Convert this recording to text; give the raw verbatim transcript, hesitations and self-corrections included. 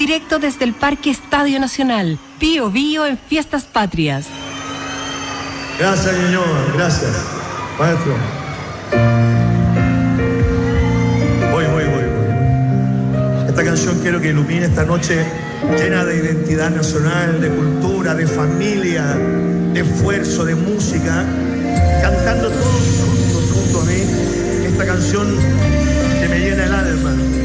directo desde el Parque Estadio Nacional. Bío Bío en Fiestas Patrias. Gracias, señor. Gracias. Maestro. Voy, voy, voy, voy. Esta canción quiero que ilumine esta noche llena de identidad nacional, de cultura, de familia, de esfuerzo, de música. Cantando todos juntos junto a mí esta canción que me llena el alma.